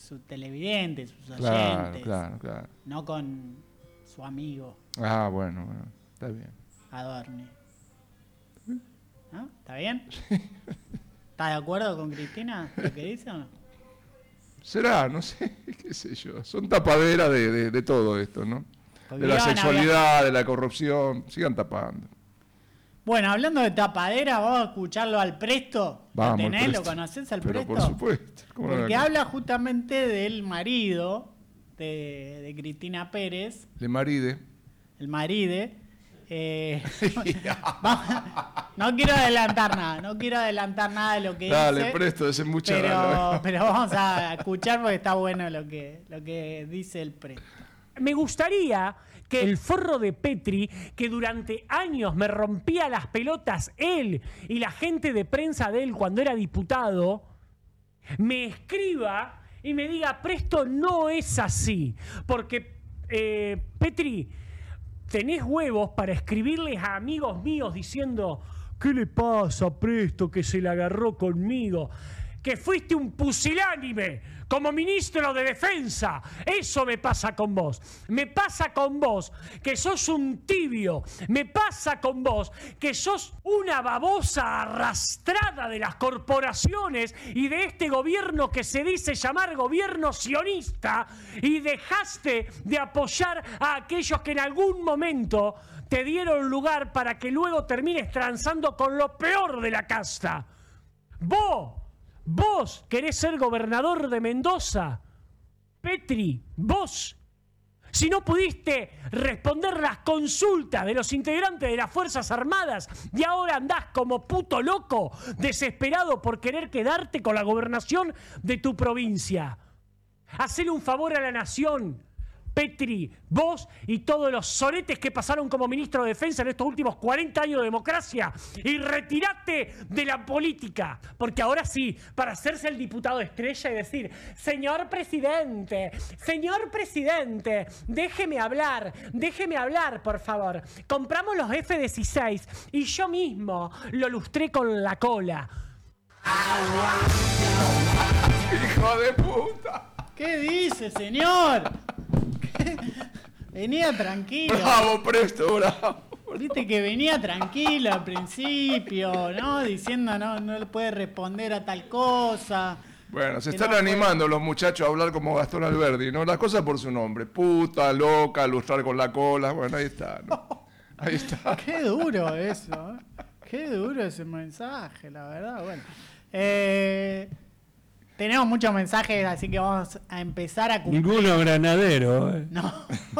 sus televidentes, sus Claro, oyentes. claro. No con su amigo. Bueno, está bien. Adorni. ¿No? ¿Está bien? ¿Estás de acuerdo con Cristina lo que dice o no? Será, no sé, qué sé yo. Son tapaderas de todo esto, ¿no? Porque De la sexualidad, de la corrupción. Sigan tapando. Bueno, hablando de tapadera, vamos a escucharlo al Presto. ¿Lo Vamos, tenés? al ¿Lo Presto. conocés al Pero Presto? por supuesto. ¿Cómo no Porque la habla justamente del marido de Cristina Pérez, Le maride. el maride. No quiero adelantar nada de lo que Dale, dice. Presto, desembuchalo. Pero vamos a escuchar porque está bueno lo que dice el Presto. Me gustaría que el forro de Petri, que durante años me rompía las pelotas él y la gente de prensa de él cuando era diputado, me escriba y me diga: Presto, no es así. Porque, Petri, tenés huevos para escribirles a amigos míos diciendo: ¿qué le pasa, Presto, que se la agarró conmigo? Que fuiste un pusilánime como ministro de Defensa. Eso me pasa con vos. Me pasa con vos que sos un tibio. Me pasa con vos que sos una babosa arrastrada de las corporaciones y de este gobierno que se dice llamar gobierno sionista, y dejaste de apoyar a aquellos que en algún momento te dieron lugar para que luego termines transando con lo peor de la casta. Vos querés ser gobernador de Mendoza. Petri, vos. Si no pudiste responder las consultas de los integrantes de las Fuerzas Armadas y ahora andás como puto loco, desesperado por querer quedarte con la gobernación de tu provincia. Hacele un favor a la nación, Petri, vos y todos los soretes que pasaron como ministro de Defensa en estos últimos 40 años de democracia, y retirate de la política, porque ahora sí, para hacerse el diputado estrella y decir: señor presidente, déjeme hablar, por favor. Compramos los F-16 y yo mismo lo lustré con la cola. ¡Hijo de puta! ¿Qué dice, señor? Venía tranquilo. ¡Bravo, Presto, bravo! Viste que venía tranquilo al principio, ¿no? Diciendo no le puede responder a tal cosa. Bueno, se Que están no animando los muchachos a hablar como Gastón Alberdi, ¿no? Las cosas por su nombre. Puta, loca, lustrar con la cola. Bueno, ahí está, ¿no? Ahí está. Qué duro eso, ¿eh? Qué duro ese mensaje, la verdad. Bueno, tenemos muchos mensajes, así que vamos a empezar a cumplir. Ninguno granadero, ¿eh? No.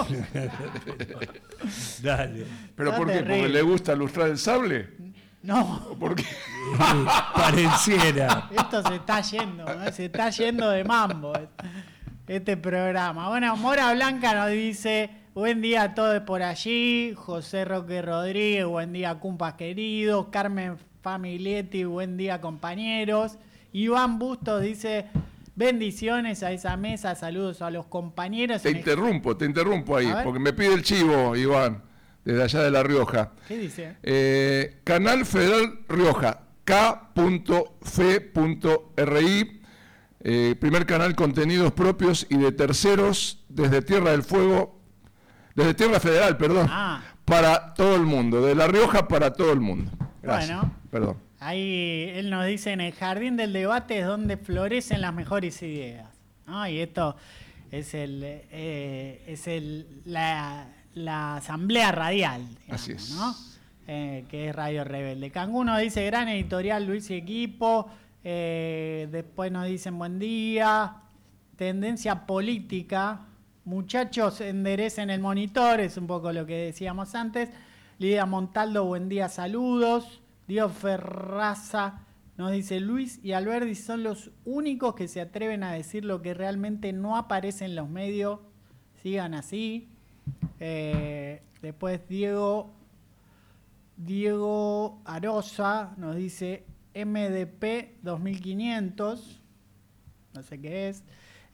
Dale. ¿Pero Está por qué? terrible. ¿Porque le gusta lustrar el sable? No. ¿O por qué? Pareciera. Esto se está yendo, ¿no? Se está yendo de mambo este programa. Bueno, Mora Blanca nos dice: buen día a todos por allí. José Roque Rodríguez, buen día, cumpas queridos. Carmen Familietti, buen día, compañeros. Iván Bustos dice: bendiciones a esa mesa, saludos a los compañeros. Te interrumpo ahí, A ver. porque me pide el chivo, Iván, desde allá de La Rioja. ¿Qué dice? Canal Federal Rioja, k.fe.ri, primer canal contenidos propios y de terceros desde Tierra del Fuego, desde Tierra Federal, perdón, para todo el mundo, de La Rioja para todo el mundo. Gracias. Bueno. Perdón. Ahí él nos dice: en el jardín del debate es donde florecen las mejores ideas. ¿No? Y esto es la asamblea radial, digamos, Así es. ¿no? Que es Radio Rebelde. Canguno dice: gran editorial, Luis y equipo. Después nos dicen: buen día. Tendencia política. Muchachos, enderecen el monitor. Es un poco lo que decíamos antes. Lidia Montaldo, buen día, saludos. Diego Ferraza nos dice: Luis y Alberdi son los únicos que se atreven a decir lo que realmente no aparece en los medios. Sigan así. Después Diego Arosa nos dice: MDP 2500. No sé qué es.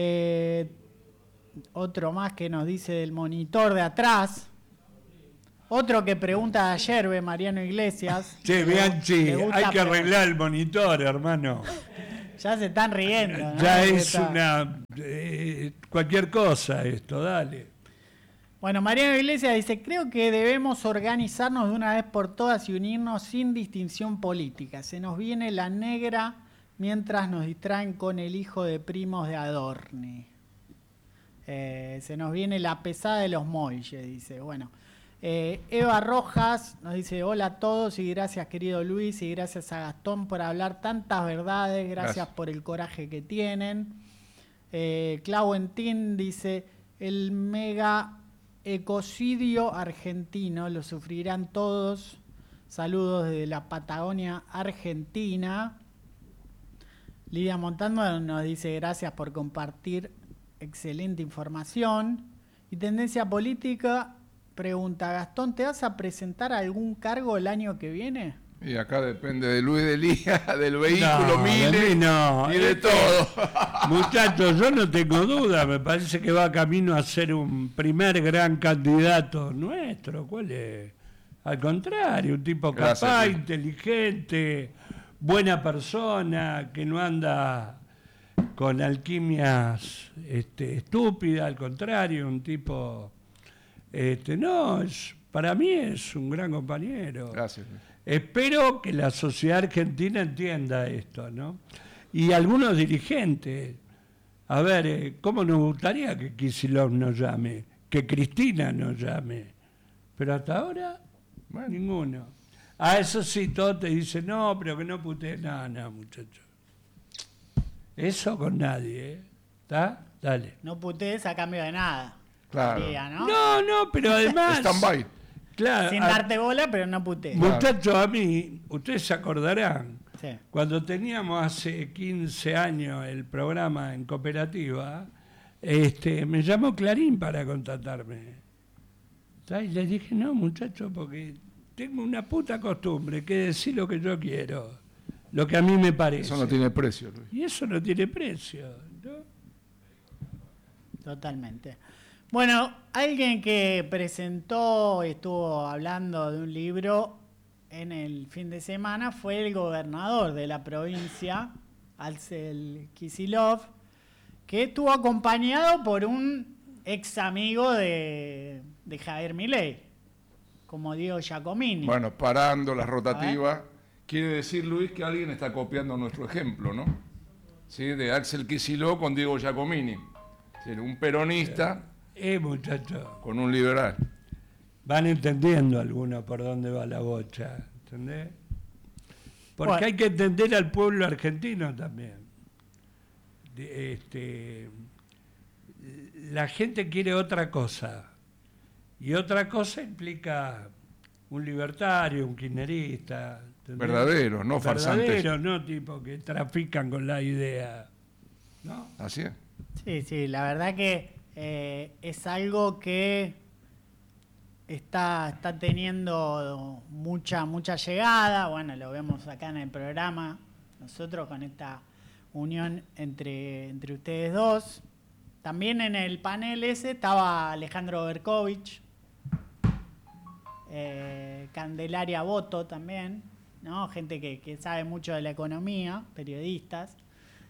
Otro más que nos dice del monitor de atrás. Otro que pregunta ayer, Mariano Iglesias. Che, Bianchi, Le gusta hay que arreglar el monitor, hermano. Ya se están riendo, ¿no? Ya es una cualquier cosa esto, dale. Bueno, Mariano Iglesias dice, creo que debemos organizarnos de una vez por todas y unirnos sin distinción política. Se nos viene la negra mientras nos distraen con el hijo de primos de Adorni. Se nos viene la pesada de los Moille, dice. Bueno, Eva Rojas nos dice, hola a todos y gracias querido Luis y gracias a Gastón por hablar tantas verdades, gracias por el coraje que tienen. Clauentín dice, el mega ecocidio argentino lo sufrirán todos. Saludos desde la Patagonia Argentina. Lidia Montando nos dice gracias por compartir excelente información. Y Tendencia Política pregunta, Gastón, ¿te vas a presentar a algún cargo el año que viene? Y acá depende de Luis Delía, del vehículo Mille y de todo. Muchachos, yo no tengo duda, me parece que va camino a ser un primer gran candidato nuestro. ¿Cuál es? Al contrario, un tipo capaz, inteligente, buena persona, que no anda con alquimias estúpidas, al contrario, un tipo... para mí es un gran compañero. Gracias. Espero que la sociedad argentina entienda esto, ¿no? Y algunos dirigentes, a ver, ¿cómo nos gustaría que Kicillof nos llame? Que Cristina nos llame. Pero hasta ahora, ninguno. Eso sí, todos te dicen, no, pero que no putees. No, muchachos. Eso con nadie, ¿está? Dale. No putees a cambio de nada. Claro. Diría, ¿no? No, pero además... Stand-by. Claro, sin darte bola, pero no putees. Muchachos, a mí, ustedes se acordarán, Sí. cuando teníamos hace 15 años el programa en cooperativa, me llamó Clarín para contratarme. Y les dije, no, muchachos, porque tengo una puta costumbre, que decir lo que yo quiero, lo que a mí me parece. Eso no tiene precio, Luis. Y eso no tiene precio, ¿no? Totalmente. Bueno, alguien que presentó, estuvo hablando de un libro en el fin de semana, fue el gobernador de la provincia, Axel Kicillof, que estuvo acompañado por un ex amigo de Javier Milei, como Diego Giacomini. Bueno, parando las rotativas, quiere decir, Luis, que alguien está copiando nuestro ejemplo, ¿no? ¿Sí? De Axel Kicillof con Diego Giacomini. ¿Sí? Un peronista... muchachos. Con un liberal. Van entendiendo algunos por dónde va la bocha, ¿entendés? Porque hay que entender al pueblo argentino también. La gente quiere otra cosa. Y otra cosa implica un libertario, un kirchnerista. ¿Entendés? Verdaderos, no farsantes. Verdaderos, no tipo que trafican con la idea. ¿No? Así es. Sí, la verdad que es algo que está teniendo mucha llegada. Bueno, lo vemos acá en el programa, nosotros con esta unión entre ustedes dos. También en el panel ese estaba Alejandro Berkovich, Candelaria Boto también, ¿no? Gente que sabe mucho de la economía, periodistas.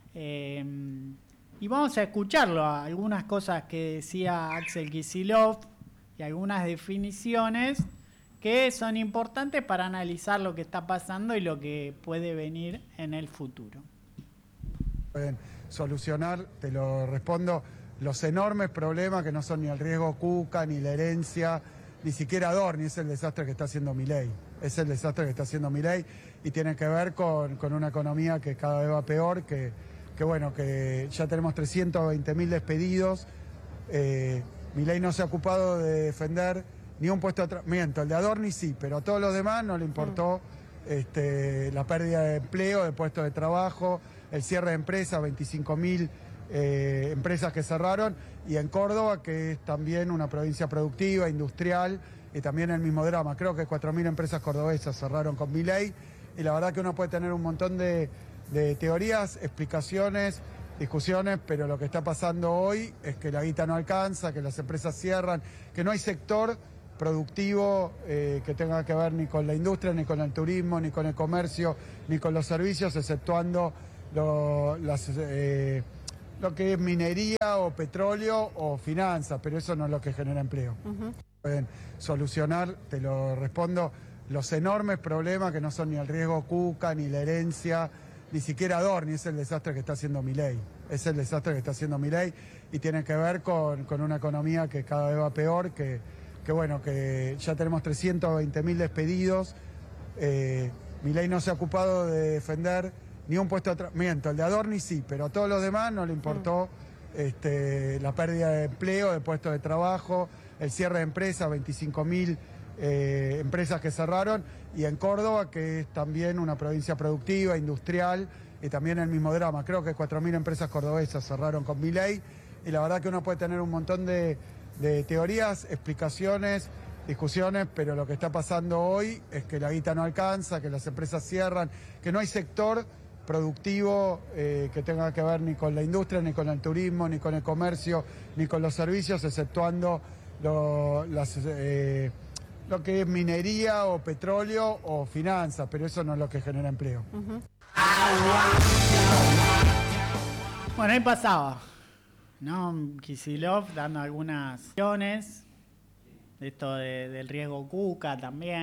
Y vamos a escucharlo, algunas cosas que decía Axel Kicillof y algunas definiciones que son importantes para analizar lo que está pasando y lo que puede venir en el futuro. Pueden solucionar, te lo respondo, los enormes problemas que no son ni el riesgo Cuca, ni la herencia, ni siquiera Adorni, es el desastre que está haciendo Milei. Es el desastre que está haciendo Milei y tiene que ver con una economía que cada vez va peor, que bueno, que ya tenemos 320.000 despedidos. Milei no se ha ocupado de defender ni un puesto de trabajo. Miento, el de Adorni sí, pero a todos los demás no le importó la pérdida de empleo, de puestos de trabajo, el cierre de empresas, 25.000 empresas que cerraron, y en Córdoba, que es también una provincia productiva, industrial, y también el mismo drama. Creo que 4.000 empresas cordobesas cerraron con Milei, y la verdad que uno puede tener un montón de teorías, explicaciones, discusiones, pero lo que está pasando hoy es que la guita no alcanza, que las empresas cierran, que no hay sector productivo que tenga que ver ni con la industria, ni con el turismo, ni con el comercio, ni con los servicios, exceptuando lo que es minería o petróleo o finanzas, pero eso no es lo que genera empleo. Pueden solucionar, te lo respondo, los enormes problemas que no son ni el riesgo Cuca, ni la herencia, ni siquiera Adorni, es el desastre que está haciendo Milei. Es el desastre que está haciendo Milei y tiene que ver con una economía que cada vez va peor, que bueno, que ya tenemos 320.000 despedidos. Milei no se ha ocupado de defender ni un puesto de trabajo. Miento, el de Adorni sí, pero a todos los demás no le importó la pérdida de empleo, de puestos de trabajo, el cierre de empresas, 25.000 empresas que cerraron, y en Córdoba, que es también una provincia productiva, industrial, y también el mismo drama. Creo que 4.000 empresas cordobesas cerraron con Milei, y la verdad que uno puede tener un montón de teorías, explicaciones, discusiones, pero lo que está pasando hoy es que la guita no alcanza, que las empresas cierran, que no hay sector productivo que tenga que ver ni con la industria, ni con el turismo, ni con el comercio, ni con los servicios, exceptuando lo que es minería o petróleo o finanzas, pero eso no es lo que genera empleo. Bueno, ahí pasaba, ¿no? Kicillof dando algunas opciones, esto del riesgo Cuca también.